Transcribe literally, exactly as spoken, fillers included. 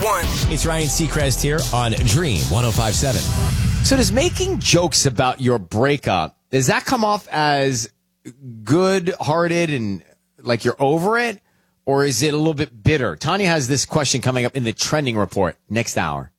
one. It's Ryan Seacrest here on Dream one oh five point seven. So does making jokes about your breakup, does that come off as good-hearted and like you're over it? Or is it a little bit bitter? Tanya has this question coming up in the trending report next hour.